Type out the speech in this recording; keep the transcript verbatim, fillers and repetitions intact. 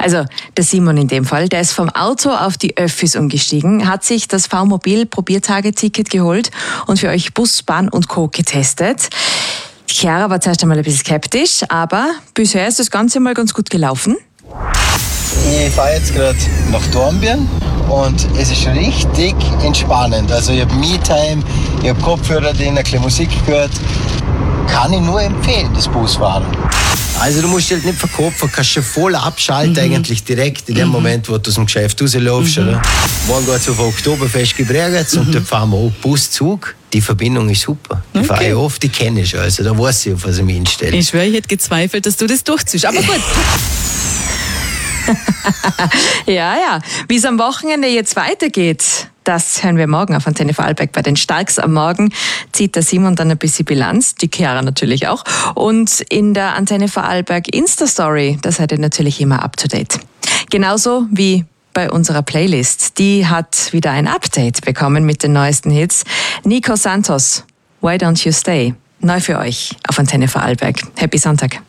Also der Simon in dem Fall, der ist vom Auto auf die Öffis umgestiegen, hat sich das V-Mobil-Probiertageticket geholt und für euch Bus, Bahn und Co. getestet. Die Chiara war zuerst einmal ein bisschen skeptisch, aber bisher ist das Ganze mal ganz gut gelaufen. Ich fahre jetzt gerade nach Dornbirn und es ist richtig entspannend. Also ich habe Me-Time, ich habe Kopfhörer drin, ein bisschen Musik gehört. Kann ich nur empfehlen, das Busfahren. Also du musst dich halt nicht verkopfen, kannst schon voll abschalten mhm. eigentlich direkt in dem mhm. Moment, wo du aus dem Geschäft rausläufst. Mhm. Oder? Morgen geht es auf Oktoberfest Gebregenz mhm. und dort fahren wir auch Buszug. Die Verbindung ist super. Die okay. fahre ich oft, die kenne ich schon. Also da weiß ich, auf was ich mich einstelle. Ich schwöre, ich hätte gezweifelt, dass du das durchziehst. Aber gut. ja, ja. Wie es am Wochenende jetzt weitergeht, das hören wir morgen auf Antenne Vorarlberg. Bei den Starks am Morgen zieht der Simon dann ein bisschen Bilanz, die Chiara natürlich auch. Und in der Antenne Vorarlberg Insta-Story, da seid ihr natürlich immer up to date. Genauso wie bei unserer Playlist. Die hat wieder ein Update bekommen mit den neuesten Hits. Nico Santos, Why Don't You Stay? Neu für euch auf Antenne Vorarlberg. Happy Sonntag.